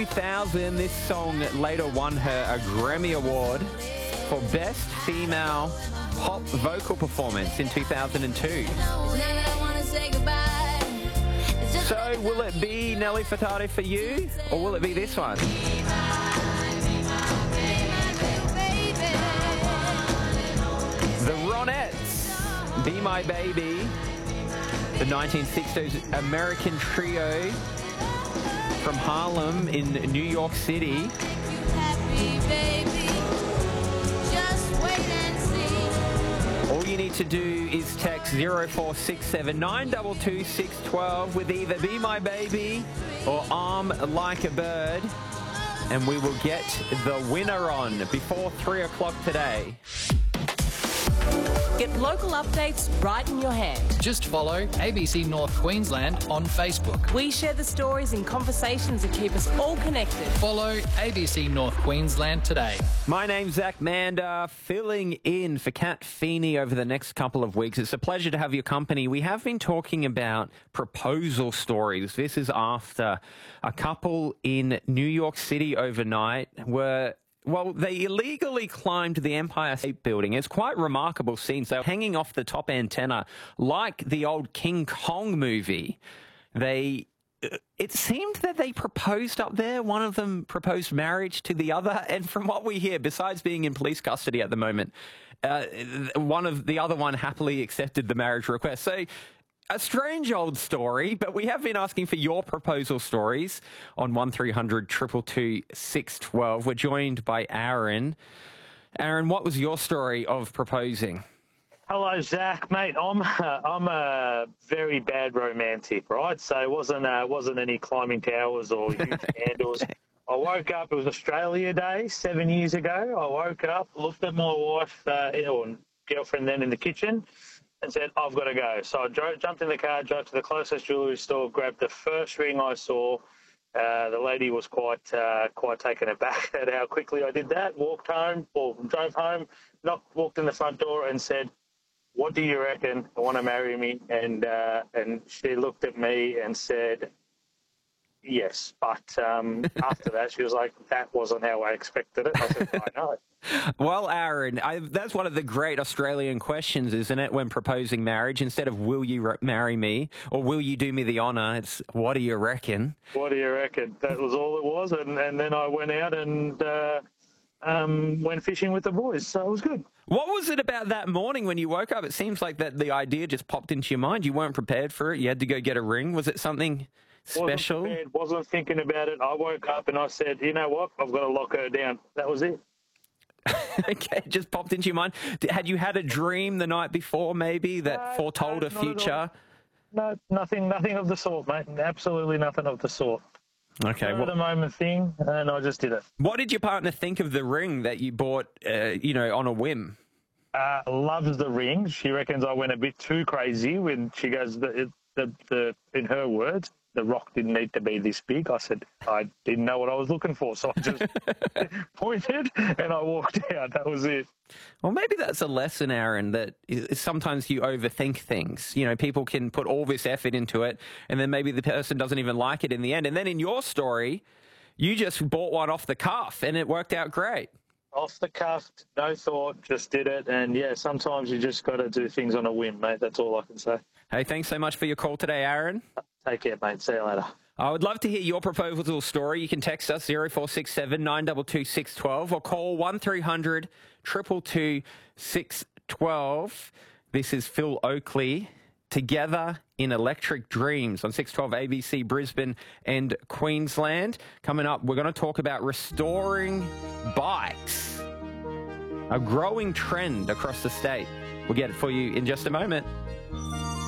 2000, this song later won her a Grammy Award for Best Female Pop Vocal Performance in 2002. So, will it be Nelly Furtado for you, or will it be this one? The Ronettes, Be My Baby, the 1960s American trio from Harlem in New York City. All you need to do is text 0467 922 612 with either Be My Baby or Arm Like a Bird, and we will get the winner on before 3 o'clock today. Get local updates right in your hand. Just follow ABC North Queensland on Facebook. We share the stories and conversations that keep us all connected. Follow ABC North Queensland today. My name's Zach Mander, filling in for Kat Feeney over the next couple of weeks. It's a pleasure to have your company. We have been talking about proposal stories. This is after a couple in New York City overnight were... Well, they illegally climbed the Empire State Building. It's quite a remarkable scene. So hanging off the top antenna, like the old King Kong movie, it seemed that they proposed up there. One of them proposed marriage to the other. And from what we hear, besides being in police custody at the moment, the other one happily accepted the marriage request. So a strange old story, but we have been asking for your proposal stories on 1300 222 612. We're joined by Aaron. Aaron, what was your story of proposing? Hello, Zach, mate. I'm a very bad romantic, right? So it wasn't any climbing towers or huge candles. I woke up. It was Australia Day 7 years ago. I woke up, looked at my wife or girlfriend then in the kitchen, and said, I've got to go. So I jumped in the car, drove to the closest jewellery store, grabbed the first ring I saw. The lady was quite taken aback at how quickly I did that. Drove home, walked in the front door and said, what do you reckon? I want to marry me. And she looked at me and said, yes. But after that, she was like, that wasn't how I expected it. I said, I know. Well, Aaron, that's one of the great Australian questions, isn't it, when proposing marriage? Instead of will you marry me or will you do me the honour, it's what do you reckon? What do you reckon? That was all it was. And then I went out and went fishing with the boys, so it was good. What was it about that morning when you woke up? It seems like that the idea just popped into your mind. You weren't prepared for it. You had to go get a ring. Was it something special? Wasn't thinking about it. I woke up and I said, you know what? I've got to lock her down. That was it. Okay, it just popped into your mind. Had you had a dream the night before, maybe, that foretold a future? No, nothing of the sort, mate. Absolutely nothing of the sort. Okay. Well, the moment thing, and I just did it. What did your partner think of the ring that you bought, on a whim? Loves the ring. She reckons I went a bit too crazy when she goes, in her words, the rock didn't need to be this big. I said, I didn't know what I was looking for, so I just pointed and I walked out. That was it. Well, maybe that's a lesson, Aaron, that sometimes you overthink things. You know, people can put all this effort into it, and then maybe the person doesn't even like it in the end. And then in your story, you just bought one off the cuff, and it worked out great. Off the cuff, no thought, just did it. And, yeah, sometimes you just got to do things on a whim, mate. That's all I can say. Hey, thanks so much for your call today, Aaron. Take care, mate. See you later. I would love to hear your proposal story. You can text us 0467 922 612 or call 1300 222 612. This is Phil Oakley, Together in Electric Dreams on 612 ABC Brisbane and Queensland. Coming up, we're going to talk about restoring bikes, a growing trend across the state. We'll get it for you in just a moment.